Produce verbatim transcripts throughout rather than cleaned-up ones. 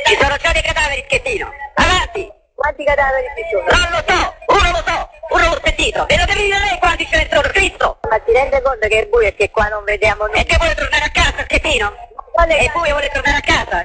Ci sono già dei cadaveri, schettino. Avanti. Quanti cadaveri ci sono? Non lo so, uno lo so, uno l'ho sentito. E lo devi dire lei quanti ce ne sono, Cristo. Ma ti rende conto che è buio e che qua non vediamo nulla? E che vuole tornare a casa, schettino? E poi vuole tornare a casa.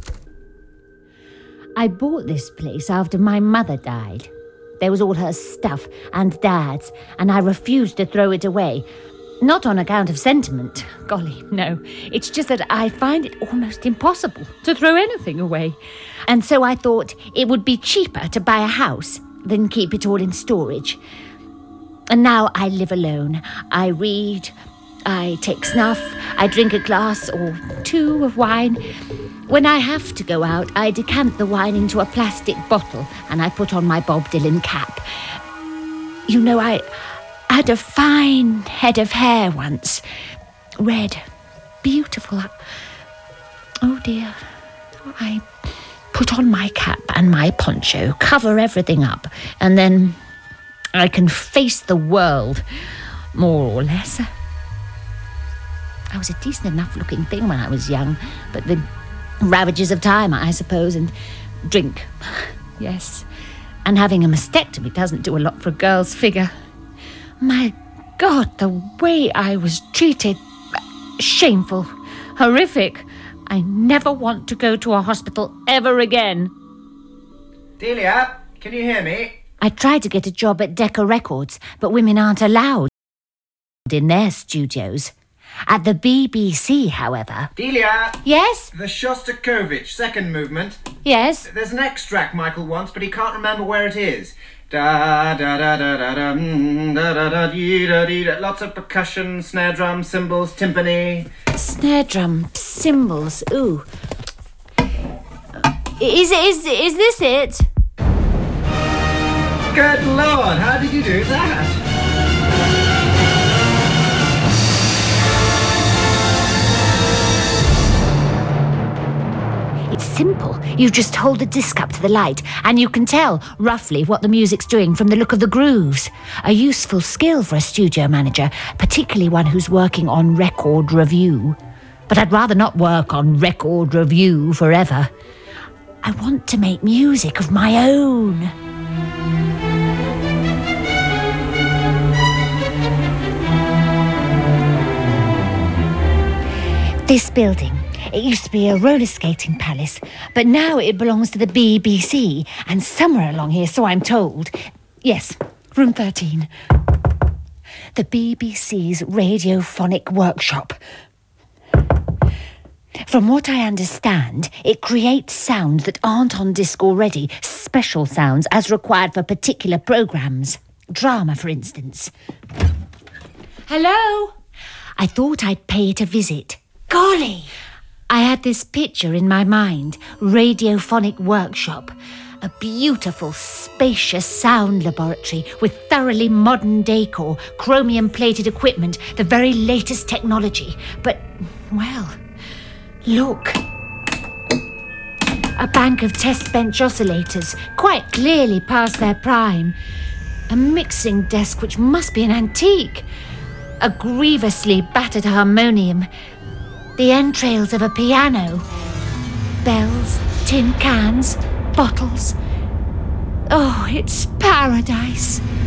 I bought this place after my mother died. There was all her stuff and Dad's, and I refused to throw it away. Not on account of sentiment. Golly, no. It's just that I find it almost impossible to throw anything away. And so I thought it would be cheaper to buy a house than keep it all in storage. And now I live alone. I read, I take snuff, I drink a glass or two of wine. When I have to go out, I decant the wine into a plastic bottle and I put on my Bob Dylan cap. You know, I had a fine head of hair once. Red. Beautiful. Oh, dear. I put on my cap and my poncho, cover everything up, and then I can face the world, more or less. I was a decent enough looking thing when I was young, but the ravages of time, I suppose, and drink, yes. And having a mastectomy doesn't do a lot for a girl's figure. My God, the way I was treated. Shameful. Horrific. I never want to go to a hospital ever again. Delia, can you hear me? I tried to get a job at Decca Records, but women aren't allowed in their studios. At the B B C, however... Delia! Yes? The Shostakovich, second movement. Yes? There's an extract Michael wants, but he can't remember where it is. Da da da da da da da da da dee da dee da. Lots of percussion, snare drum, cymbals, timpani. Snare drum, cymbals, ooh. Is is is this it? Good Lord, how did you do that? It's simple. You just hold the disc up to the light and you can tell roughly what the music's doing from the look of the grooves. A useful skill for a studio manager, particularly one who's working on record review. But I'd rather not work on record review forever. I want to make music of my own. This building, it used to be a roller skating palace, but now it belongs to the B B C, and somewhere along here, so I'm told. Yes, room thirteen. The B B C's radiophonic workshop. From what I understand, it creates sounds that aren't on disc already, special sounds as required for particular programmes. Drama, for instance. Hello? I thought I'd pay it a visit. Golly! I had this picture in my mind, radiophonic workshop. A beautiful, spacious sound laboratory with thoroughly modern decor, chromium-plated equipment, the very latest technology. But, well, look. A bank of test bench oscillators, quite clearly past their prime. A mixing desk which must be an antique. A grievously battered harmonium. The entrails of a piano. Bells, tin cans, bottles. Oh, it's paradise.